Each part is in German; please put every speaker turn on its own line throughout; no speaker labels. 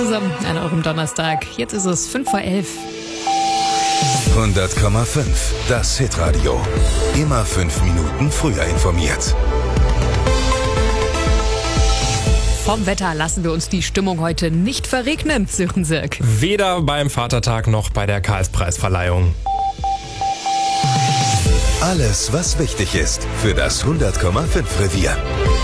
zusammen an eurem Donnerstag. Jetzt ist es 11:05.
100,5. Das Hitradio. Immer 5 Minuten früher informiert.
Vom Wetter lassen wir uns die Stimmung heute nicht verregnen, Sören Sirk.
Weder beim Vatertag noch bei der Karlspreisverleihung.
Alles, was wichtig ist für das 100,5 Revier.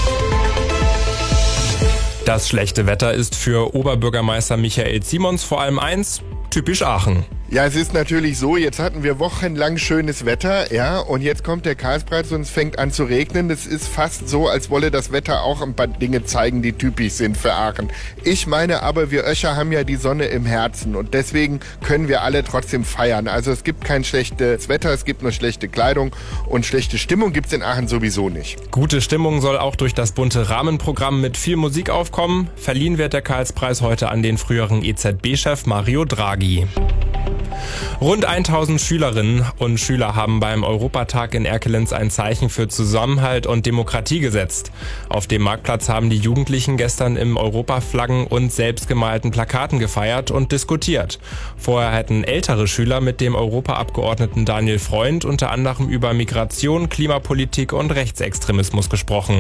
Das schlechte Wetter ist für Oberbürgermeister Michael Simons vor allem eins: typisch Aachen.
Ja, es ist natürlich so, jetzt hatten wir wochenlang schönes Wetter, ja, und jetzt kommt der Karlspreis und es fängt an zu regnen. Das ist fast so, als wolle das Wetter auch ein paar Dinge zeigen, die typisch sind für Aachen. Ich meine aber, wir Öscher haben ja die Sonne im Herzen und deswegen können wir alle trotzdem feiern. Also es gibt kein schlechtes Wetter, es gibt nur schlechte Kleidung und schlechte Stimmung gibt's in Aachen sowieso nicht.
Gute Stimmung soll auch durch das bunte Rahmenprogramm mit viel Musik aufkommen. Verliehen wird der Karlspreis heute an den früheren EZB-Chef Mario Draghi. Rund 1000 Schülerinnen und Schüler haben beim Europatag in Erkelenz ein Zeichen für Zusammenhalt und Demokratie gesetzt. Auf dem Marktplatz haben die Jugendlichen gestern im Europaflaggen und selbstgemalten Plakaten gefeiert und diskutiert. Vorher hätten ältere Schüler mit dem Europaabgeordneten Daniel Freund unter anderem über Migration, Klimapolitik und Rechtsextremismus gesprochen.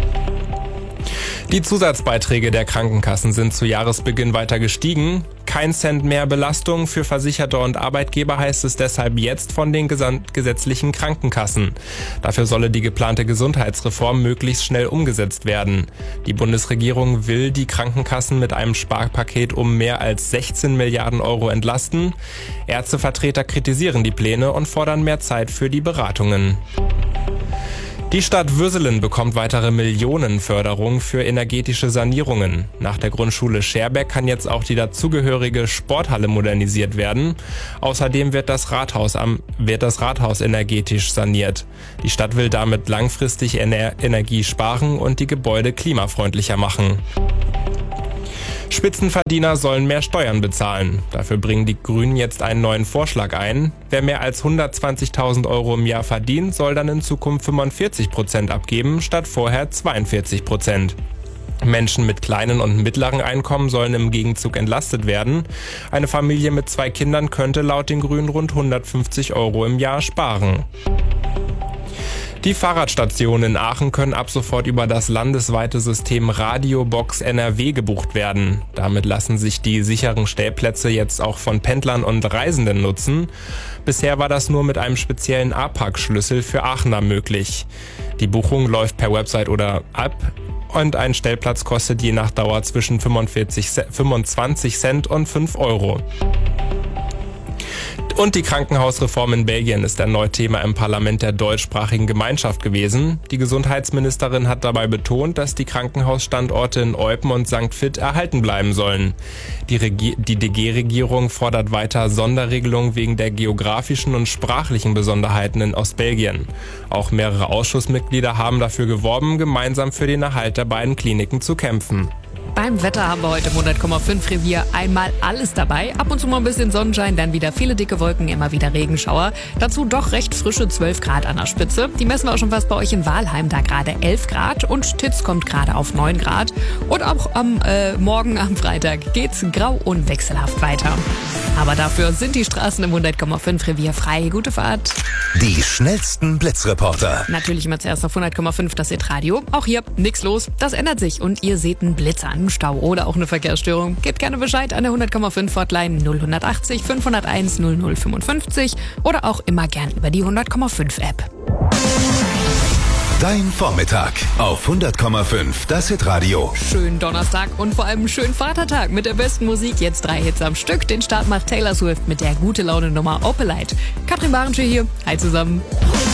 Die Zusatzbeiträge der Krankenkassen sind zu Jahresbeginn weiter gestiegen. Kein Cent mehr Belastung für Versicherte und Arbeitgeber heißt es deshalb jetzt von den gesetzlichen Krankenkassen. Dafür solle die geplante Gesundheitsreform möglichst schnell umgesetzt werden. Die Bundesregierung will die Krankenkassen mit einem Sparpaket um mehr als 16 Milliarden Euro entlasten. Ärztevertreter kritisieren die Pläne und fordern mehr Zeit für die Beratungen. Die Stadt Würselen bekommt weitere Millionenförderung für energetische Sanierungen. Nach der Grundschule Scherbeck kann jetzt auch die dazugehörige Sporthalle modernisiert werden. Außerdem wird das Rathaus energetisch saniert. Die Stadt will damit langfristig Energie sparen und die Gebäude klimafreundlicher machen. Spitzenverdiener sollen mehr Steuern bezahlen. Dafür bringen die Grünen jetzt einen neuen Vorschlag ein. Wer mehr als 120.000 Euro im Jahr verdient, soll dann in Zukunft 45% abgeben, statt vorher 42%. Menschen mit kleinen und mittleren Einkommen sollen im Gegenzug entlastet werden. Eine Familie mit 2 Kindern könnte laut den Grünen rund 150 Euro im Jahr sparen. Die Fahrradstationen in Aachen können ab sofort über das landesweite System Radiobox NRW gebucht werden. Damit lassen sich die sicheren Stellplätze jetzt auch von Pendlern und Reisenden nutzen. Bisher war das nur mit einem speziellen APAC-Schlüssel für Aachener möglich. Die Buchung läuft per Website oder App und ein Stellplatz kostet je nach Dauer zwischen 25 Cent und 5 Euro. Und die Krankenhausreform in Belgien ist erneut Thema im Parlament der deutschsprachigen Gemeinschaft gewesen. Die Gesundheitsministerin hat dabei betont, dass die Krankenhausstandorte in Eupen und St. Vith erhalten bleiben sollen. Die DG-Regierung fordert weiter Sonderregelungen wegen der geografischen und sprachlichen Besonderheiten in Ostbelgien. Auch mehrere Ausschussmitglieder haben dafür geworben, gemeinsam für den Erhalt der beiden Kliniken zu kämpfen.
Beim Wetter haben wir heute im 100,5 Revier einmal alles dabei. Ab und zu mal ein bisschen Sonnenschein, dann wieder viele dicke Wolken, immer wieder Regenschauer. Dazu doch recht frische 12 Grad an der Spitze. Die messen wir auch schon fast bei euch in Wahlheim, da gerade 11 Grad. Und Titz kommt gerade auf 9 Grad. Und auch morgen am Freitag geht's grau und wechselhaft weiter. Aber dafür sind die Straßen im 100,5 Revier frei. Gute Fahrt.
Die schnellsten Blitzreporter.
Natürlich immer zuerst auf 100,5 das Hitradio. Auch hier nichts los. Das ändert sich und ihr seht einen Blitzer, einen Stau oder auch eine Verkehrsstörung. Gebt gerne Bescheid an der 100,5 Hotline 0180 501 0055 oder auch immer gern über die 100,5 App.
Dein Vormittag auf 100,5 das Hitradio.
Schönen Donnerstag und vor allem schönen Vatertag mit der besten Musik. Jetzt 3 Hits am Stück. Den Start macht Taylor Swift mit der gute Laune Nummer Opalite. Katrin Barensche hier. Hi zusammen.